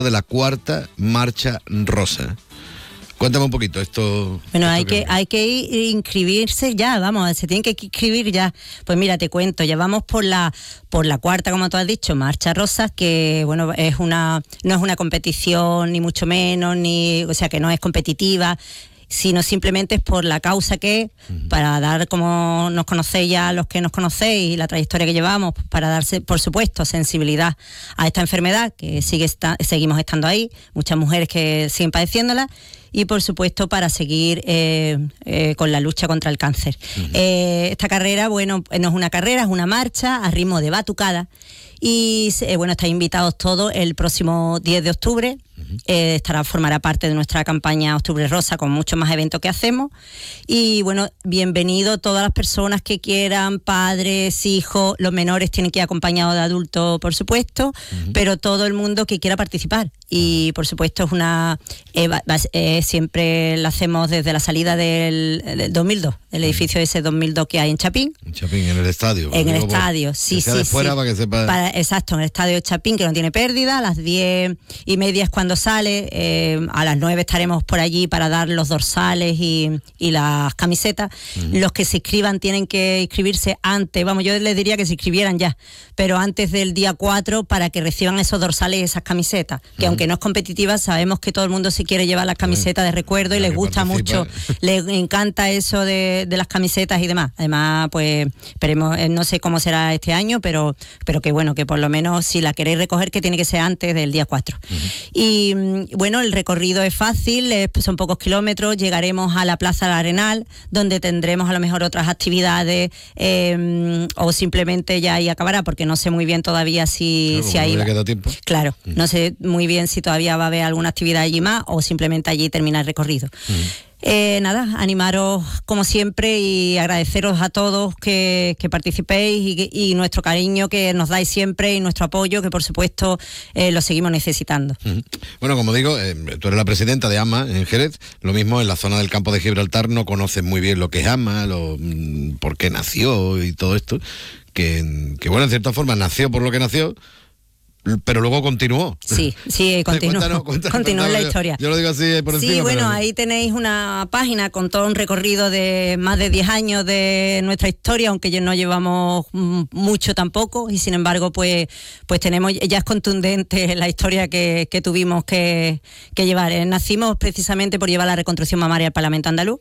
de la cuarta marcha rosa. Cuéntame un poquito esto. Bueno, hay que inscribirse ya, vamos, se tienen que inscribir ya. Pues mira, te cuento, ya vamos por la cuarta, como tú has dicho, Marcha Rosa, que bueno, no es una competición, ni mucho menos, o sea que no es competitiva, sino simplemente es por la causa que es, para dar, como nos conocéis ya los que nos conocéis y la trayectoria que llevamos, para darse, por supuesto, sensibilidad a esta enfermedad que seguimos estando ahí, muchas mujeres que siguen padeciéndola, y por supuesto para seguir con la lucha contra el cáncer. Esta carrera, bueno, no es una carrera, es una marcha a ritmo de batucada, y bueno, estáis invitados todos el próximo 10 de octubre. Formará parte de nuestra campaña Octubre Rosa, con muchos más eventos que hacemos. Y bueno, bienvenido todas las personas que quieran, padres, hijos, los menores tienen que ir acompañados de adultos, por supuesto, pero todo el mundo que quiera participar. Y por supuesto siempre la hacemos desde la salida del 2002, el edificio ese 2002 que hay en Chapín. En Chapín, en el estadio. En el estadio, sí. Para que sepa. Exacto, en el estadio de Chapín, que no tiene pérdida. A las 10:30 es cuando sale, a las 9 estaremos por allí para dar los dorsales y las camisetas. Los que se inscriban tienen que inscribirse antes, vamos, yo les diría que se inscribieran ya, pero antes del día 4, para que reciban esos dorsales y esas camisetas, que aunque no es competitiva, sabemos que todo el mundo se quiere llevar las camisetas de recuerdo y les gusta mucho, les encanta eso de las camisetas y demás. Además, pues esperemos, no sé cómo será este año, pero que bueno, que por lo menos si la queréis recoger, que tiene que ser antes del día 4. Y bueno, el recorrido es fácil, son pocos kilómetros, llegaremos a la Plaza del Arenal, donde tendremos a lo mejor otras actividades, o simplemente ya ahí acabará, porque no sé muy bien todavía si ahí le queda tiempo. Claro, no sé muy bien si todavía va a haber alguna actividad allí más o simplemente allí termina el recorrido. Nada, animaros como siempre y agradeceros a todos que participéis y nuestro cariño que nos dais siempre y nuestro apoyo, que por supuesto lo seguimos necesitando. Bueno, como digo, tú eres la presidenta de AMA en Jerez, lo mismo en la zona del campo de Gibraltar no conoces muy bien lo que es AMA, por qué nació y todo esto, que bueno, en cierta forma nació por lo que nació, pero luego continuó. Sí, continuó. Continuó la historia. Yo lo digo así por encima. Sí, bueno, ahí tenéis una página con todo un recorrido de más de 10 años de nuestra historia, aunque ya no llevamos mucho tampoco, y sin embargo, pues tenemos, ya es contundente la historia que tuvimos que llevar. Nacimos precisamente por llevar la reconstrucción mamaria al Parlamento andaluz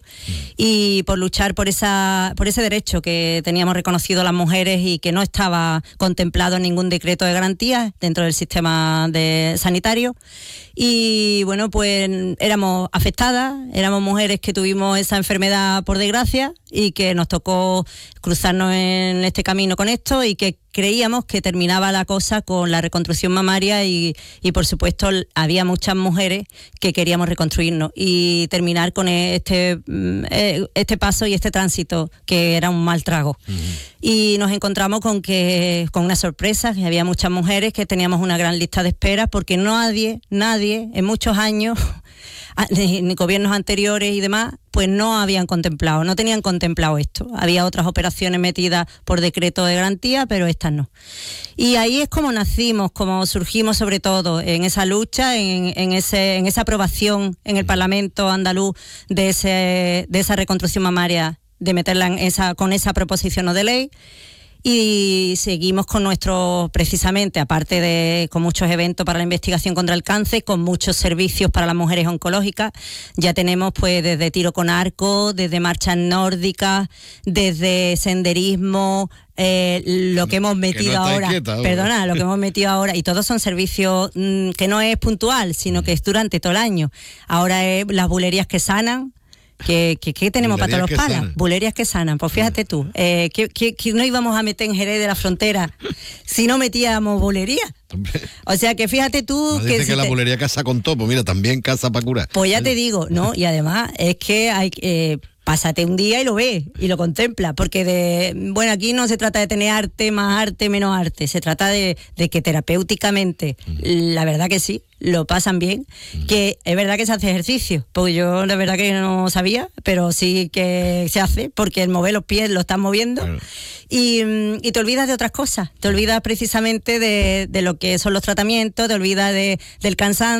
y por luchar por ese derecho que teníamos reconocido las mujeres y que no estaba contemplado en ningún decreto de garantía dentro del sistema sanitario. Y bueno, pues éramos afectadas, éramos mujeres que tuvimos esa enfermedad por desgracia y que nos tocó cruzarnos en este camino con esto, y que creíamos que terminaba la cosa con la reconstrucción mamaria y por supuesto había muchas mujeres que queríamos reconstruirnos y terminar con este paso y este tránsito que era un mal trago. Y nos encontramos con una sorpresa, que había muchas mujeres que teníamos una gran lista de espera, porque nadie en muchos años, ni gobiernos anteriores y demás, pues no tenían contemplado esto. Había otras operaciones metidas por decreto de garantía, pero estas no. Y ahí es como nacimos, como surgimos, sobre todo en esa lucha, en esa aprobación en el Parlamento andaluz de esa reconstrucción mamaria, de meterla con esa proposición no de ley. Y seguimos con precisamente, aparte de con muchos eventos para la investigación contra el cáncer, con muchos servicios para las mujeres oncológicas. Ya tenemos pues desde tiro con arco, desde marchas nórdicas, desde senderismo, lo que hemos metido ahora, lo que hemos metido ahora, y todos son servicios que no es puntual, sino que es durante todo el año. Ahora es las bulerías que sanan. ¿Qué tenemos para todos los palas? Bulerías que sanan. Pues fíjate tú, que no íbamos a meter en Jerez de la Frontera si no metíamos bulería. O sea que fíjate tú, no, dice que la bulería casa con todo, pues mira, también casa para curar. Pues ya te digo, ¿no? Y además es que hay pásate un día y lo ves y lo contemplas, porque bueno, aquí no se trata de tener arte, más arte, menos arte, se trata de que terapéuticamente, la verdad que sí, lo pasan bien, que es verdad que se hace ejercicio, porque yo la verdad que no sabía, pero sí que se hace, porque el mover los pies lo estás moviendo, claro. Y te olvidas de otras cosas, te olvidas precisamente de lo que son los tratamientos, te olvidas del cansancio,